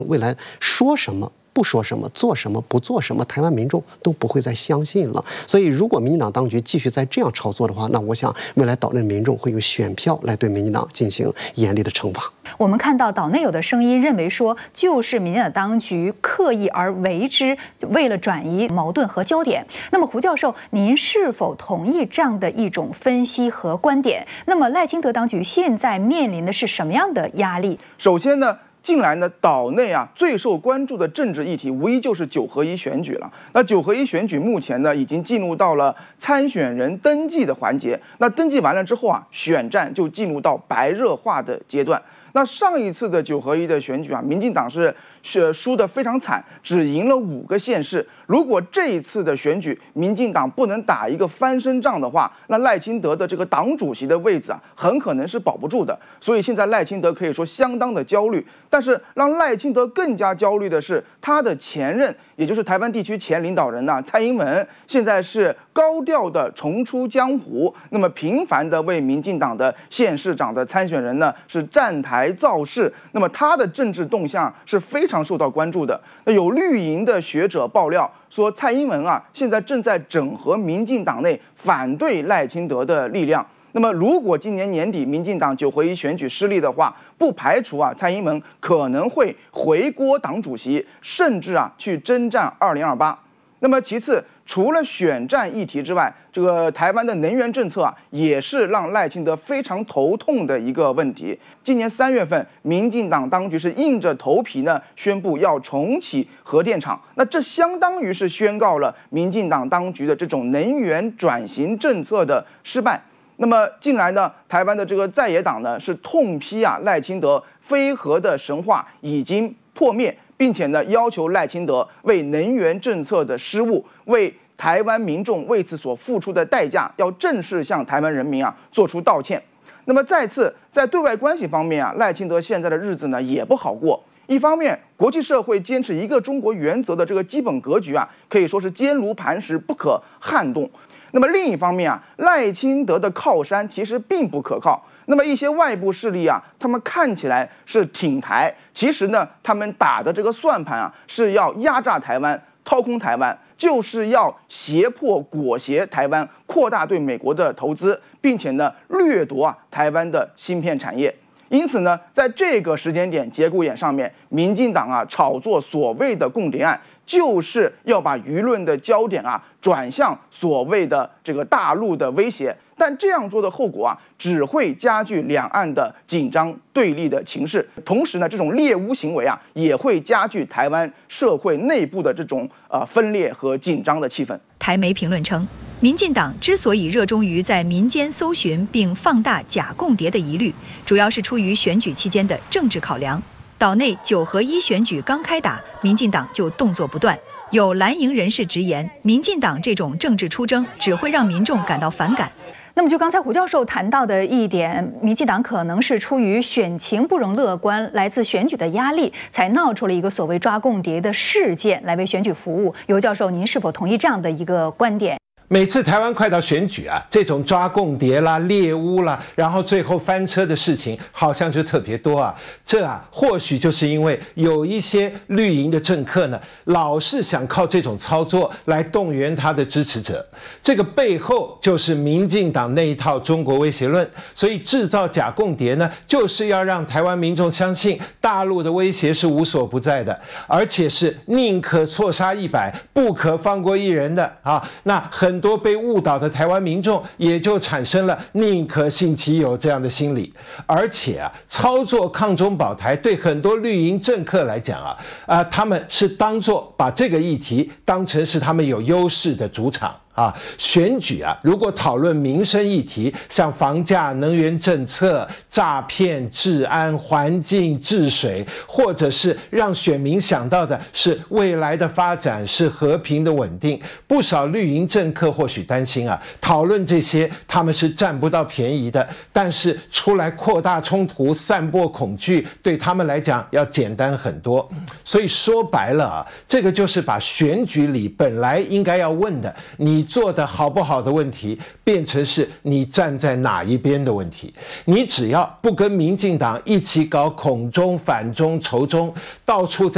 未来说什么不说什么，做什么不做什么，台湾民众都不会再相信了。所以，如果民进党当局继续再这样炒作的话，那我想未来岛内民众会用选票来对民进党进行严厉的惩罚。 我们看到岛内有的声音认为说，就是民进党当局刻意而为之，为了转移矛盾和焦点。那么，胡教授，您是否同意这样的一种分析和观点？那么，赖清德当局现在面临的是什么样的压力？ 首先呢，近来呢，岛内最受关注的政治议题，无疑就是9合1选举了。那9合1选举目前呢，已经进入到了参选人登记的环节。那登记完了之后选战就进入到白热化的阶段。那上一次的9合1的选举民进党是输得非常惨，只赢了5个县市。如果这一次的选举民进党不能打一个翻身仗的话，那赖清德的这个党主席的位置很可能是保不住的。所以现在赖清德可以说相当的焦虑。但是让赖清德更加焦虑的是，他的前任，也就是台湾地区前领导人蔡英文，现在是高调的重出江湖，那么频繁的为民进党的县市长的参选人呢是站台造势。那么他的政治动向是非常受到关注的。那有绿营的学者爆料说，蔡英文现在正在整合民进党内反对赖清德的力量。那么，如果今年年底民进党9合1选举失利的话，不排除蔡英文可能会回锅党主席，甚至去征战2028。那么其次，除了选战议题之外，这个台湾的能源政策也是让赖清德非常头痛的一个问题。今年3月份，民进党当局是硬着头皮呢宣布要重启核电厂，那这相当于是宣告了民进党当局的这种能源转型政策的失败。那么近来呢，台湾的这个在野党呢是痛批赖清德非核的神话已经破灭，并且呢要求赖清德为能源政策的失误，为台湾民众为此所付出的代价，要正式向台湾人民做出道歉。那么再次在对外关系方面赖清德现在的日子呢也不好过。一方面，国际社会坚持一个中国原则的这个基本格局可以说是坚如磐石，不可撼动。那么另一方面赖清德的靠山其实并不可靠。那么一些外部势力他们看起来是挺台，其实呢，他们打的这个算盘是要压榨台湾、掏空台湾，就是要胁迫裹挟台湾扩大对美国的投资，并且呢掠夺台湾的芯片产业。因此呢，在这个时间点节骨眼上面，民进党炒作所谓的共谍案，就是要把舆论的焦点转向所谓的这个大陆的威胁。但这样做的后果只会加剧两岸的紧张对立的情势，同时呢，这种猎巫行为也会加剧台湾社会内部的这种分裂和紧张的气氛。 台媒评论称，民进党之所以热衷于在民间搜寻并放大假共谍的疑虑，主要是出于选举期间的政治考量。岛内9合1选举刚开打，民进党就动作不断。有蓝营人士直言，民进党这种政治出征只会让民众感到反感。那么就刚才胡教授谈到的一点，民进党可能是出于选情不容乐观，来自选举的压力，才闹出了一个所谓抓共谍的事件来为选举服务。尤教授，您是否同意这样的一个观点？ 每次台湾快到选举这种抓共谍啦、猎巫啦，然后最后翻车的事情好像就特别多这或许就是因为有一些绿营的政客呢，老是想靠这种操作来动员他的支持者。这个背后就是民进党那一套中国威胁论，所以制造假共谍呢，就是要让台湾民众相信大陆的威胁是无所不在的，而且是宁可错杀100，不可放过1人的那很多被误导的台湾民众也就产生了宁可信其有这样的心理。而且操作抗中保台对很多绿营政客来讲他们是当作把这个议题当成是他们有优势的主场。选举如果讨论民生议题，像房价、能源政策、诈骗、治安、环境、治水，或者是让选民想到的是未来的发展是和平的稳定，不少绿营政客或许担心讨论这些他们是占不到便宜的，但是出来扩大冲突、散播恐惧，对他们来讲要简单很多。所以说白了这个就是把选举里本来应该要问的你做的好不好的问题，变成是你站在哪一边的问题。你只要不跟民进党一起搞恐中、反中、仇中，到处在